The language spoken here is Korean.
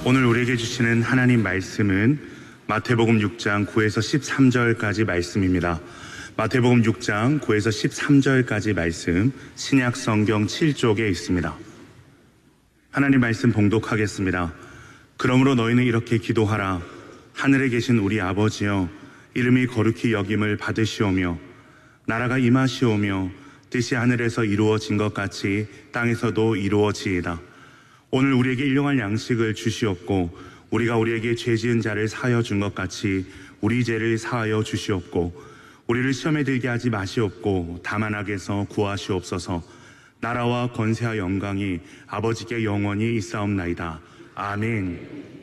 오늘 우리에게 주시는 하나님 말씀은 마태복음 6장 9에서 13절까지 말씀입니다. 마태복음 6장 9에서 13절까지 말씀, 신약 성경 7쪽에 있습니다. 하나님 말씀 봉독하겠습니다. 그러므로 너희는 이렇게 기도하라. 하늘에 계신 우리 아버지여, 이름이 거룩히 여김을 받으시오며 나라가 임하시오며 뜻이 하늘에서 이루어진 것 같이 땅에서도 이루어지이다. 오늘 우리에게 일용할 양식을 주시옵고 우리가 우리에게 죄 지은 자를 사하여 준 것 같이 우리 죄를 사하여 주시옵고 우리를 시험에 들게 하지 마시옵고 다만 악에서 구하시옵소서. 나라와 권세와 영광이 아버지께 영원히 있사옵나이다. 아멘.